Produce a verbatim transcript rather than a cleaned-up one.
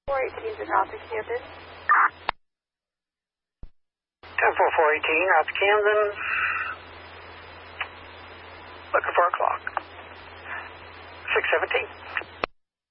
four eighteen is out to Camden. ten four four eighteen out to Camden. Looking for a clock. six seventeen.